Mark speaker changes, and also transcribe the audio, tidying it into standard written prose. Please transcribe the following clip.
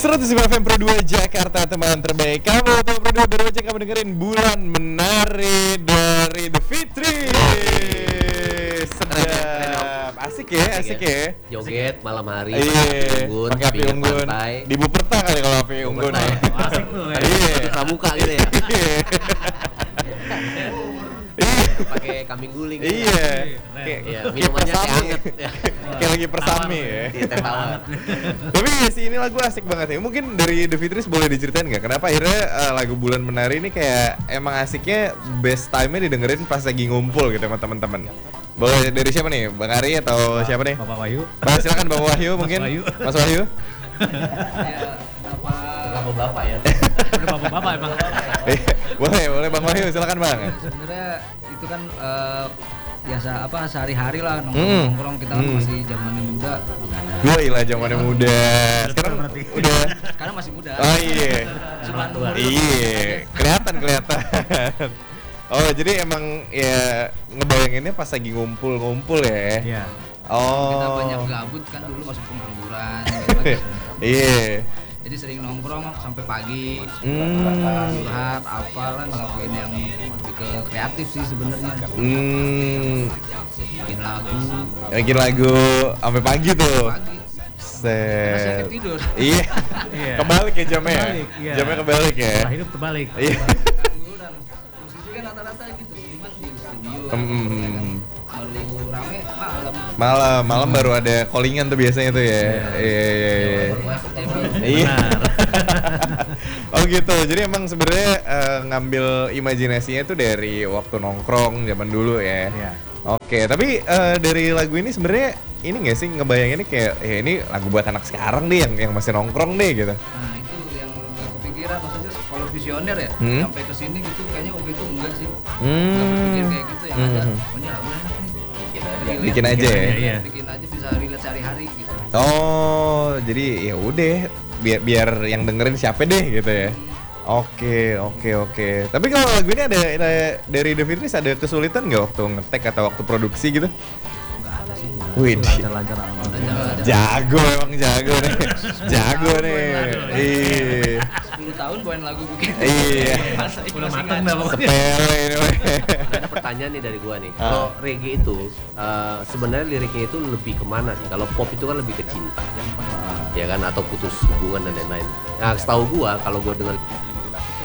Speaker 1: 105 FM Pro 2 Jakarta, teman terbaik. Kamu teman Pro 2 baru aja kamu dengerin Bulan Menari dari The Fitri. Sedap. Asik ya.
Speaker 2: Joget malam hari,
Speaker 1: iya,
Speaker 2: unggun,
Speaker 1: pakai api unggun. Di Buperta kali kalau api unggun.
Speaker 2: Asik tuh ya. Iya, pramuka gitu ya. Pakai kambing guling.
Speaker 1: Iya.
Speaker 2: Kayak minumannya kayak anget ya.
Speaker 1: Kayak lagi persami ya.
Speaker 2: Iya, teh tawar.
Speaker 1: Tapi sih ini lagu asik banget ya. Mungkin dari The Fitris boleh diceritain nggak kenapa akhirnya lagu Bulan Menari ini kayak emang asiknya best time-nya didengerin pas lagi ngumpul gitu sama teman-teman. Boleh dari siapa nih? Bang Ari atau siapa nih?
Speaker 3: Bapak Wahyu.
Speaker 1: Bang, silakan Bang Wahyu mungkin. Mas Wahyu.
Speaker 2: Bapak ya.
Speaker 3: Udah bapak-bapak emang.
Speaker 1: boleh Bang Wahyu, silakan Bang.
Speaker 4: Sebenarnya itu kan biasa sehari-hari lah nongkrong kita kan masih zamannya muda.
Speaker 1: Gila zamannya muda. Sekarang udah.
Speaker 4: Sekarang masih muda.
Speaker 1: Oh iya.
Speaker 4: Cuma
Speaker 1: Iya, kelihatan. Oh jadi emang ya ngebayanginnya pas lagi ngumpul ya.
Speaker 3: Iya.
Speaker 1: Oh.
Speaker 4: Kita banyak gabut kan dulu masih pengangguran gitu.
Speaker 1: Iya.
Speaker 4: Jadi sering nongkrong sampai pagi, curhat apalah ngelakuin yang lebih ke kreatif sih sebenarnya.
Speaker 1: Bikin lagu sampai pagi tuh.
Speaker 4: Pagi.
Speaker 1: Set.
Speaker 4: Sampai tidur.
Speaker 1: Iya. Kebalik ya jamnya ya.
Speaker 3: Iya.
Speaker 1: Jamnya kebalik ya.
Speaker 3: Pola hidup terbalik.
Speaker 1: Iya.
Speaker 4: Pengangguran. Musisi kan rata-rata gitu, seniman di studio. Baru rame
Speaker 1: Malam baru ada callingan tuh biasanya tuh ya. Iya. Iya. Oh gitu. Jadi emang sebenarnya ngambil imajinasinya tuh dari waktu nongkrong zaman dulu ya.
Speaker 3: Iya.
Speaker 1: Oke, tapi dari lagu ini sebenarnya ini nggak sih ngebayanginnya kayak ya ini lagu buat anak sekarang deh yang masih nongkrong deh gitu.
Speaker 4: Nah itu yang gak kepikiran, maksudnya kalau visioner ya sampai kesini gitu kayaknya waktu itu enggak sih. Gak berpikir kayak gitu yang ada. Oh ini lagu enak nih.
Speaker 1: Bikin aja ya.
Speaker 3: Iya.
Speaker 4: Bikin aja bisa relate sehari-hari gitu.
Speaker 1: Oh, jadi ya udah biar yang dengerin siapa deh gitu ya. Oke. Tapi kalau lagu ini ada dari The Fitris ada kesulitan nggak waktu ngetek atau waktu produksi gitu?
Speaker 4: Enggak ada sih.
Speaker 1: Wih,
Speaker 3: Lancar.
Speaker 1: jago nih. Jago nih. Iya.
Speaker 4: 10 tahun bawain lagu begini.
Speaker 1: Iya.
Speaker 3: Udah mateng dah pokoknya.
Speaker 1: Sepele ini.
Speaker 2: Ada pertanyaan nih dari gua nih. Kalau reggae itu sebenarnya liriknya itu lebih kemana sih? Kalau pop itu kan lebih ke cinta, ya kan, atau putus hubungan dan lain-lain. Nah, setahu gua kalau gua dengar